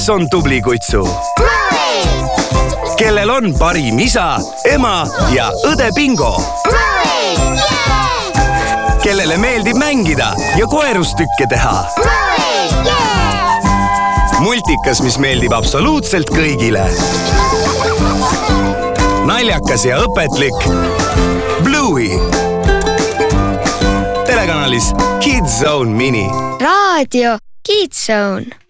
on tubli kutsu? Kellel on parim isa, ema ja õde Bingo? Kellele meeldib mängida ja koerustükke teha? Multikas, mis meeldib absoluutselt kõigile. Naljakas ja õpetlik Bluey. Telekanalis Kids Zone Mini. Raadio Kids Zone.